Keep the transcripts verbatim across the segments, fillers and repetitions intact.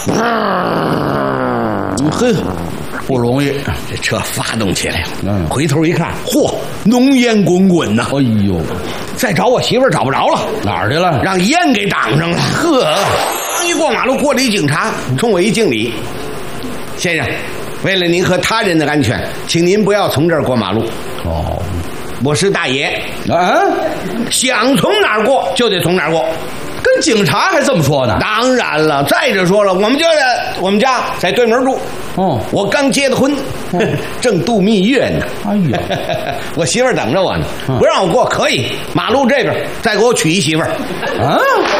嘿，不容易， 这车发动起来了。 嗯， 回头一看，嚯，浓烟滚滚呐！ 哎呦， 再找我媳妇儿找不着了， 哪儿去了？ 让烟给挡上了。呵，一过马路过来一警察，冲我一敬礼，先生，为了您和他人的安全，请您不要从这儿过马路。 哦， 我是大爷， 啊， 想从哪儿过就得从哪儿过。 跟警察还这么说呢？ 当然了，再者说了，我们就在我们家在对门住。 哦， 我刚结的婚，哦、正度蜜月呢。 哎呀， 我媳妇儿等着我呢， 嗯、 不让我过可以。马路这边再给我娶一媳妇儿。 啊？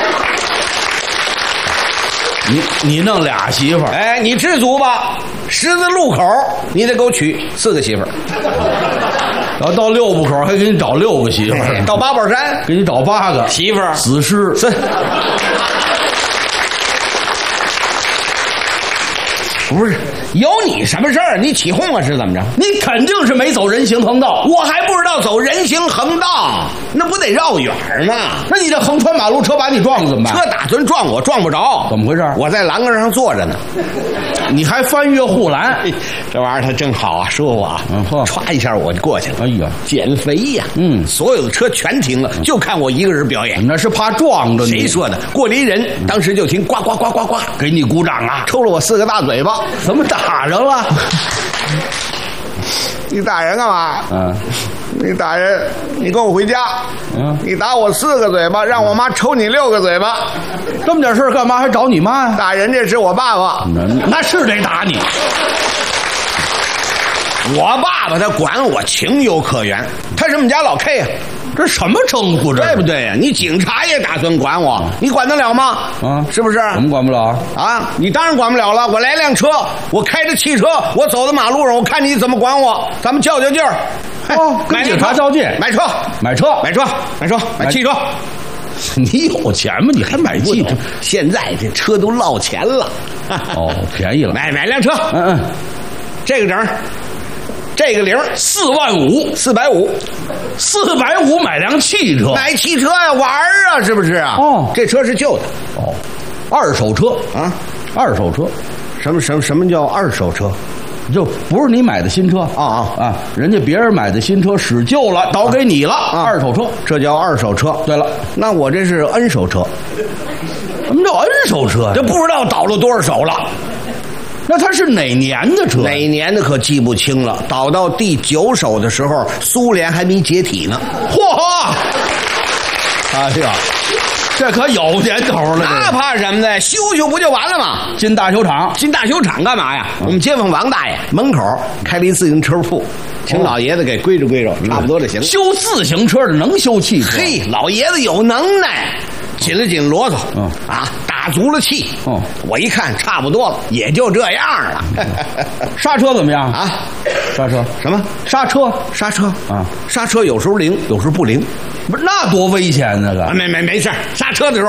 你你弄俩媳妇儿？ 哎，你知足吧？十字路口你得给我娶四个媳妇儿。 然后到六步口还给你找六个媳妇儿， 到八宝山给你找八个媳妇儿， 死尸是。不是有你什么事儿？你起哄啊是怎么着？ 你肯定是没走人行横道， 我还不知道走人行横道，那不得绕远吗？ 那你这横穿马路，车把你撞了怎么办？ 车打算撞我，撞不着。 怎么回事？ 我在栏杆上坐着呢， 你还翻越护栏， 这玩意儿它正好啊，舒服啊， 嗯， 歘一下我就过去了。 哎呀， 减肥呀， 嗯， 所有的车全停了，就看我一个人表演。 那是怕撞着你。 谁说的？过来一人，当时就听呱呱呱呱呱， 给你鼓掌啊， 抽了我四个大嘴巴。 怎么打着了？ 你打人干嘛？ 嗯， 你打人，你跟我回家。 嗯， 你打我四个嘴巴，让我妈抽你六个嘴巴。 这么点事干嘛还找你妈呀？ 打人这是我爸爸， 那那是得打你。 我爸爸他管我情有可原，他是我们家老 K 啊。 这什么称呼这？ 对不对呀？你警察也打算管我，你管得了吗？ 啊， 是不是？ 我们管不了啊！你当然管不了了。我来辆车，我开着汽车，我走到马路上，我看你怎么管我，咱们较较劲儿。 哦，跟警察较劲， 买车， 买车， 买车，买车，买汽车。 你有钱吗？你还买汽车？ 现在这车都落钱了。 哦，便宜了。 买买辆车， 嗯嗯， 这个整。这个零四万五， 四百五， 四百五买辆汽车， 买汽车呀，玩啊，是不是啊？ 哦， 这车是旧的， 哦，二手车啊， 二手车， 什么什么什么叫二手车？ 就不是你买的新车啊啊啊，人家别人买的新车使旧了，倒给你了， 啊、 二手车， 这叫二手车。 对了， 那我这是 N 手车， 什么叫 N 手车呀？ 这不知道倒了多少手了。 那它是哪年的车？ 哪年的可记不清了。倒到第九手的时候，苏联还没解体呢。 嚯！哎呀，这可有年头了。 那怕什么呢？修修不就完了吗？ 进大修厂， 进大修厂干嘛呀？嗯、我们街坊王大爷门口开了一自行车铺，请老爷子给归置归置，哦、差不多就行了。 修自行车的能修汽车？ 嘿，老爷子有能耐。紧了紧啰嗦， 嗯啊，打足了气， 哦， 我一看差不多了，也就这样了。 刹车怎么样啊？ 刹车什么？ 刹车？ 刹车啊？ 刹车有时候灵，有时候不灵， 不是那多危险那个？ 没没没事，刹车的时候